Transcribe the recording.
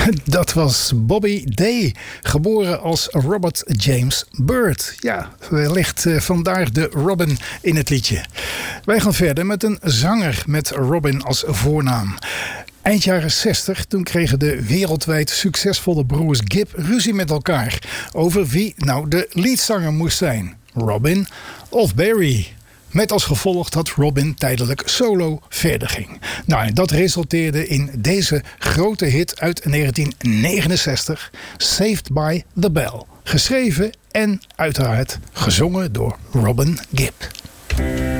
Dat was Bobby Day, geboren als Robert James Byrd. Ja, wellicht vandaar de Robin in het liedje. Wij gaan verder met een zanger met Robin als voornaam. Eind jaren 60, toen kregen de wereldwijd succesvolle broers Gibb ruzie met elkaar over wie nou de leadzanger moest zijn, Robin of Barry. Met als gevolg dat Robin tijdelijk solo verder ging. Nou, en dat resulteerde in deze grote hit uit 1969, Saved by the Bell. Geschreven en uiteraard gezongen door Robin Gibb.